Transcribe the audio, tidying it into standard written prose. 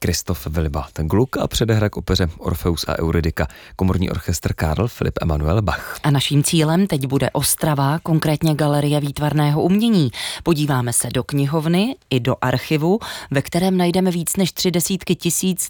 Christoph Willibald Gluck a předehra k opeře Orfeus a Eurydika komorní orchestr Karl Philipp Emanuel Bach. A naším cílem teď bude Ostrava, konkrétně Galerie výtvarného umění. Podíváme se do knihovny i do archivu, ve kterém najdeme víc než 30 000